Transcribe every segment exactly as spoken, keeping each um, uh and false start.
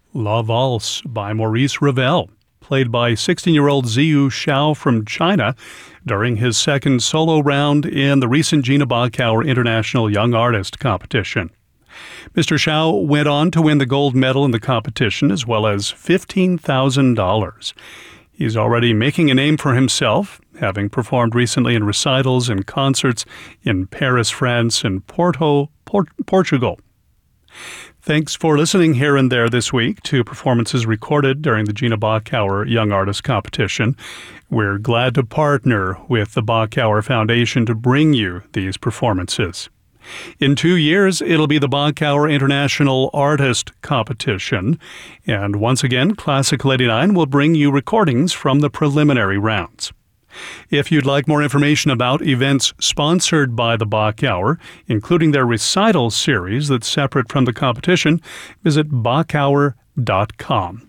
La Valse by Maurice Ravel, played by sixteen-year-old Ziyu Xiao from China during his second solo round in the recent Gina Bachauer International Young Artist Competition. Mister Xiao went on to win the gold medal in the competition as well as fifteen thousand dollars. He's already making a name for himself, having performed recently in recitals and concerts in Paris, France, and Porto, Port- Portugal. Thanks for listening here and there this week to performances recorded during the Gina Bachauer Young Artist Competition. We're glad to partner with the Bachauer Foundation to bring you these performances. In two years, it'll be the Bachauer International Artist Competition. And once again, Classical eighty-nine will bring you recordings from the preliminary rounds. If you'd like more information about events sponsored by the Bachauer, including their recital series that's separate from the competition, visit bachauer dot com.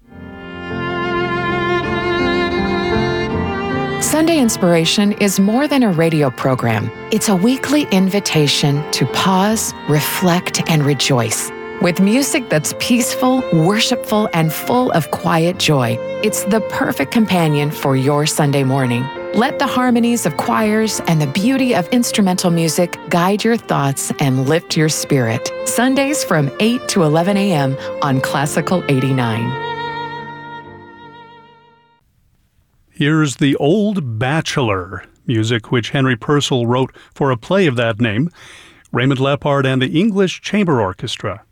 Sunday Inspiration is more than a radio program. It's a weekly invitation to pause, reflect, and rejoice. With music that's peaceful, worshipful, and full of quiet joy, it's the perfect companion for your Sunday morning. Let the harmonies of choirs and the beauty of instrumental music guide your thoughts and lift your spirit. Sundays from eight to eleven a.m. on Classical eighty-nine. Here's The Old Bachelor, music which Henry Purcell wrote for a play of that name, Raymond Lepard and the English Chamber Orchestra.